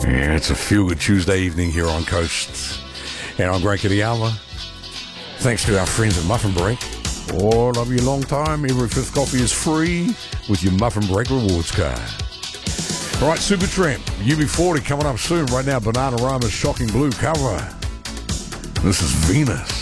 Yeah, it's a feel-good Tuesday evening here on Coast. And I'm Greg Kadiala. Thanks to our friends at Muffin Break. All of you long time, every fifth coffee is free with your Muffin Break rewards card. All right, Supertramp, UB40 coming up soon. Right now, Bananarama's Shocking Blue cover. This is Venus.